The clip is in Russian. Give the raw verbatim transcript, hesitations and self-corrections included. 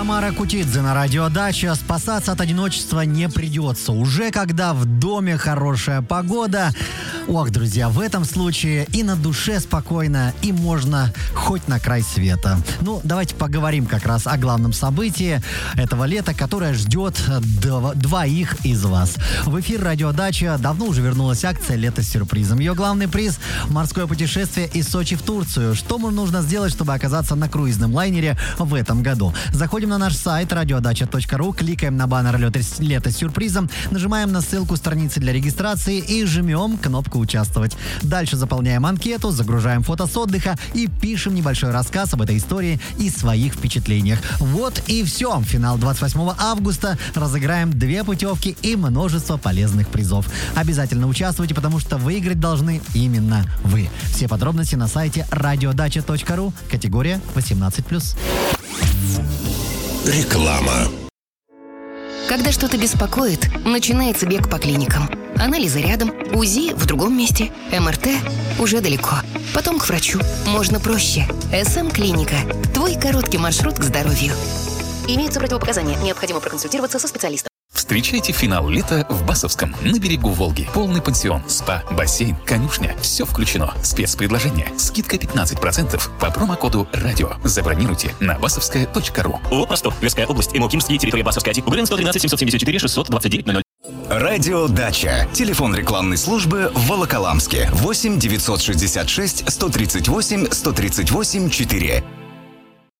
Тамара Кутидзе на радио «Дача». Спасаться от одиночества не придется. Уже когда в доме хорошая погода. Ох, друзья, в этом случае и на душе спокойно, и можно хоть на край света. Ну, давайте поговорим как раз о главном событии этого лета, которое ждет дв- двоих из вас. В эфир радио «Дача» давно уже вернулась акция «Лето с сюрпризом». Ее главный приз – морское путешествие из Сочи в Турцию. Что нужно сделать, чтобы оказаться на круизном лайнере в этом году? Заходим на наш сайт радиодача точка ру, кликаем на баннер «Лето с сюрпризом», нажимаем на ссылку страницы для регистрации и жмем кнопку «Участвовать». Дальше заполняем анкету, загружаем фото с отдыха и пишем небольшой рассказ об этой истории и своих впечатлениях. Вот и все. Финал двадцать восьмого августа. Разыграем две путевки и множество полезных призов. Обязательно участвуйте, потому что выиграть должны именно вы. Все подробности на сайте радиодача точка ру, категория восемнадцать плюс. Реклама. Когда что-то беспокоит, начинается бег по клиникам. Анализы рядом, УЗИ в другом месте, МРТ уже далеко. Потом к врачу. Можно проще. СМ-клиника. Твой короткий маршрут к здоровью. Имеются противопоказания. Необходимо проконсультироваться со специалистом. Встречайте финал лета в Басовском, на берегу Волги. Полный пансион, спа, бассейн, конюшня. Все включено. Спецпредложение. Скидка пятнадцать процентов по промокоду «Радио». Забронируйте на басовская точка ру. ООО «Восток». Тверская область. Имокимский. Территория Басовская. Углен сто тринадцать семьсот семьдесят четыре шестьсот двадцать девять ноль ноль. Радио «Дача». Телефон рекламной службы в Волоколамске. восемь девятьсот шестьдесят шесть сто тридцать восемь сто тридцать восемь четыре.